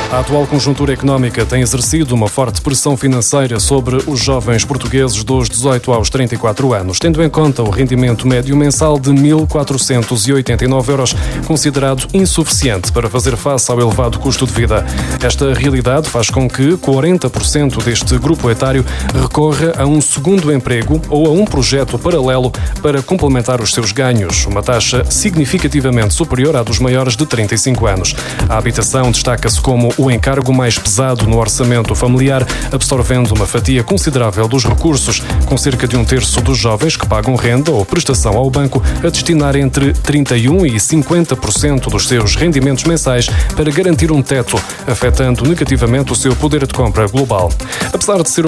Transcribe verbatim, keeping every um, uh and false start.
A atual conjuntura económica tem exercido uma forte pressão financeira sobre os jovens portugueses dos dezoito aos trinta e quatro anos, tendo em conta o rendimento médio mensal de mil quatrocentos e oitenta e nove euros, considerado insuficiente para fazer face ao elevado custo de vida. Esta realidade faz com que quarenta por cento deste grupo etário recorra a um segundo emprego ou a um projeto paralelo para complementar os seus ganhos, uma taxa significativamente superior à dos maiores de trinta e cinco anos. A habitação destaca-se como o encargo mais pesado no orçamento familiar, absorvendo uma fatia considerável dos recursos, com cerca de um terço dos jovens que pagam renda ou prestação ao banco a destinar entre trinta e um por cento e cinquenta por cento dos seus rendimentos mensais para garantir um teto, afetando negativamente o seu poder de compra global. Apesar de ser